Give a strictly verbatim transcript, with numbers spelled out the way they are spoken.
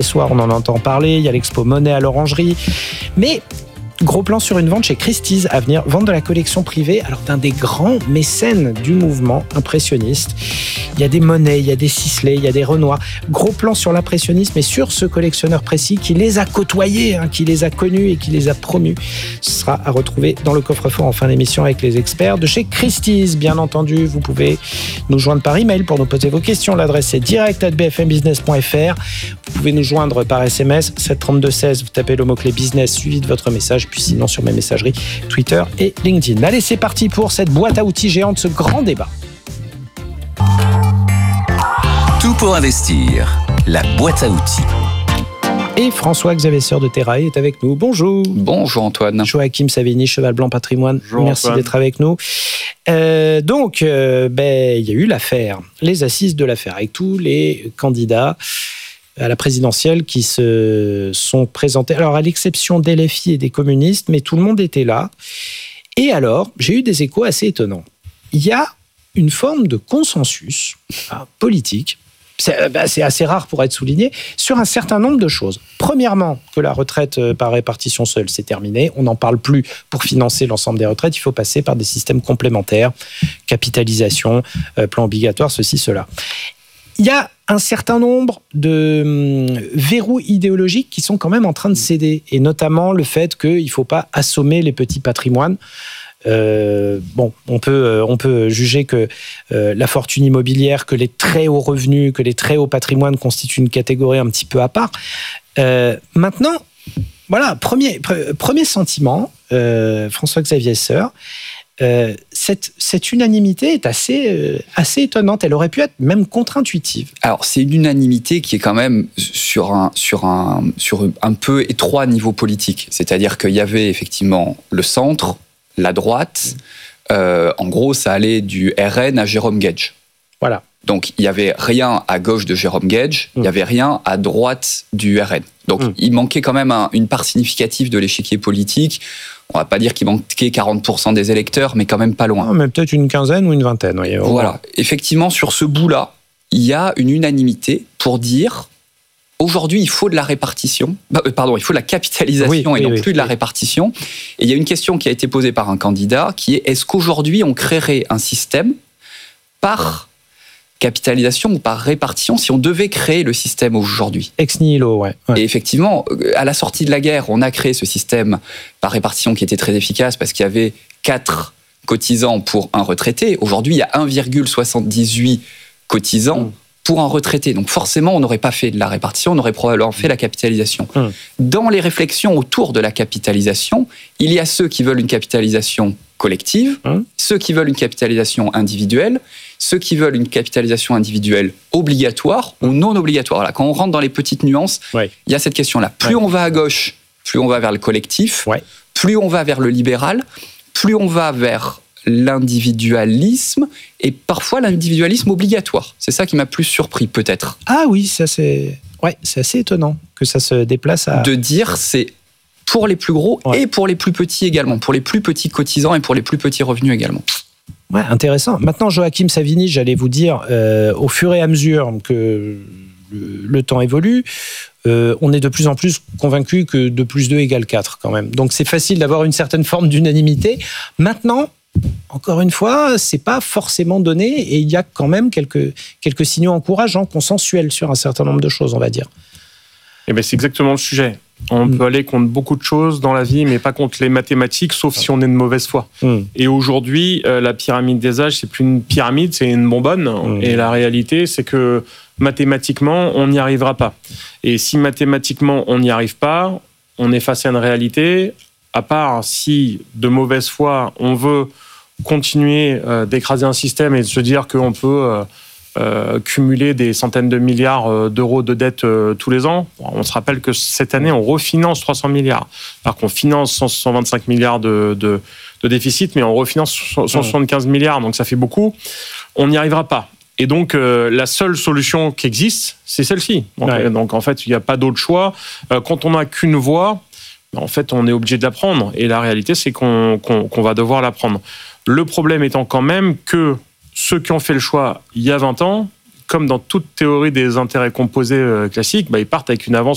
soir, on en entend parler. Il y a l'expo Monet à l'Orangerie. Mais gros plan sur une vente chez Christie's à venir, vente de la collection privée, alors d'un des grands mécènes du mouvement impressionniste. Il y a des Monet, il y a des Sisley, il y a des Renoir. Gros plan sur l'impressionnisme et sur ce collectionneur précis qui les a côtoyés, hein, qui les a connus et qui les a promus. Ce sera à retrouver dans le coffre-fort en fin d'émission avec les experts de chez Christie's. Bien entendu, vous pouvez nous joindre par email pour nous poser vos questions. L'adresse est direct arobase b f m business point f r. Vous pouvez nous joindre par S M S sept trente-deux seize. Vous tapez le mot-clé business suivi de votre message. Puis sinon sur mes messageries Twitter et LinkedIn. Allez, c'est parti pour cette boîte à outils géante, ce grand débat. Tout pour investir, la boîte à outils. Et François-Xavier Sœur de Terrae est avec nous. Bonjour. Bonjour Antoine. Joachim Savini, Cheval Blanc Patrimoine. Bonjour, merci Antoine. d'être avec nous. Euh, donc, euh, ben, il y a eu l'affaire, les assises de l'affaire, avec tous les candidats à la présidentielle qui se sont présentés. Alors, à l'exception d'L F I et des communistes, mais tout le monde était là. Et alors, j'ai eu des échos assez étonnants. Il y a une forme de consensus hein, politique, c'est, bah, c'est assez rare pour être souligné, sur un certain nombre de choses. Premièrement, que la retraite par répartition seule, c'est terminé. On n'en parle plus pour financer l'ensemble des retraites. Il faut passer par des systèmes complémentaires, capitalisation, euh, plan obligatoire, ceci, cela. Il y a un certain nombre de hum, verrous idéologiques qui sont quand même en train de céder, et notamment le fait qu'il ne faut pas assommer les petits patrimoines. Euh, bon, on peut, euh, on peut juger que euh, la fortune immobilière, que les très hauts revenus, que les très hauts patrimoines constituent une catégorie un petit peu à part. Euh, maintenant, voilà, premier, pre- premier sentiment, euh, François-Xavier Sœur, euh, cette, cette unanimité est assez, euh, assez étonnante. Elle aurait pu être même contre-intuitive. Alors, c'est une unanimité qui est quand même sur un, sur un, sur un peu étroit niveau politique. C'est-à-dire qu'il y avait effectivement le centre, la droite. Euh, en gros, ça allait du R N à Jérôme Guedj. Voilà. Donc, il n'y avait rien à gauche de Jérôme Guedj, il n'y avait rien à droite du R N. Donc, mmh. il manquait quand même un, une part significative de l'échiquier politique. On ne va pas dire qu'il manquait quarante pour cent des électeurs, mais quand même pas loin. Non, mais peut-être une quinzaine ou une vingtaine. Oui, voilà. Effectivement, sur ce bout-là, il y a une unanimité pour dire aujourd'hui, il faut de la répartition. Pardon, il faut de la capitalisation oui, et oui, non oui, plus oui. de la répartition. Et il y a une question qui a été posée par un candidat qui est est-ce qu'aujourd'hui, on créerait un système par capitalisation ou par répartition si on devait créer le système aujourd'hui. Ex nihilo, ouais. ouais. Et effectivement, à la sortie de la guerre, on a créé ce système par répartition qui était très efficace parce qu'il y avait quatre cotisants pour un retraité. Aujourd'hui, il y a un virgule soixante-dix-huit cotisants mmh. pour un retraité. Donc forcément, on n'aurait pas fait de la répartition, on aurait probablement fait la capitalisation. Mmh. Dans les réflexions autour de la capitalisation, il y a ceux qui veulent une capitalisation collective, mmh. ceux qui veulent une capitalisation individuelle, ceux qui veulent une capitalisation individuelle obligatoire ou non obligatoire. Là, quand on rentre dans les petites nuances, ouais. il y a cette question-là. Plus ouais. on va à gauche, plus on va vers le collectif, ouais. plus on va vers le libéral, plus on va vers l'individualisme et parfois l'individualisme obligatoire. C'est ça qui m'a plus surpris, peut-être. Ah oui, ça c'est, ouais, c'est assez étonnant que ça se déplace à... De dire c'est pour les plus gros ouais. et pour les plus petits également, pour les plus petits cotisants et pour les plus petits revenus également. Ouais, intéressant. Maintenant, Joachim Savini, j'allais vous dire, euh, au fur et à mesure que le, le temps évolue, euh, on est de plus en plus convaincu que deux plus deux égale quatre quand même. Donc c'est facile d'avoir une certaine forme d'unanimité. Maintenant, encore une fois, c'est pas forcément donné et il y a quand même quelques, quelques signaux encourageants, consensuels sur un certain nombre de choses, on va dire. Eh bien, c'est exactement le sujet. On mmh. peut aller contre beaucoup de choses dans la vie, mais pas contre les mathématiques, sauf si on est de mauvaise foi. Mmh. Et aujourd'hui, euh, la pyramide des âges, c'est plus une pyramide, c'est une bonbonne. Mmh. Et la réalité, c'est que mathématiquement, on n'y arrivera pas. Et si mathématiquement, on n'y arrive pas, on est face à une réalité, à part si, de mauvaise foi, on veut continuer euh, d'écraser un système et de se dire qu'on peut... Euh, Euh, cumuler des centaines de milliards d'euros de dettes euh, tous les ans. On se rappelle que cette année, on refinance trois cents milliards. Alors qu'on finance cent vingt-cinq milliards de, de, de déficit, mais on refinance cent soixante-quinze milliards, donc ça fait beaucoup. On n'y arrivera pas. Et donc, euh, la seule solution qui existe, c'est celle-ci. Donc, ouais. donc en fait, il n'y a pas d'autre choix. Euh, quand on n'a qu'une voie, en fait, on est obligé de la prendre. Et la réalité, c'est qu'on, qu'on, qu'on va devoir la prendre. Le problème étant quand même que ceux qui ont fait le choix il y a vingt ans, comme dans toute théorie des intérêts composés classiques, bah, ils partent avec une avance